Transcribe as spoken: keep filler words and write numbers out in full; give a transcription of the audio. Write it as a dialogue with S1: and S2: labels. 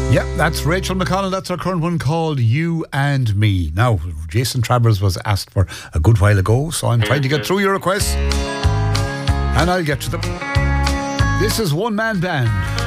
S1: Yeah, that's Rachel McConnell. That's our current one called You and Me. Now, Jason Travers was asked for a good while ago, so I'm trying to get through your requests, and I'll get to them. This is One Man Band.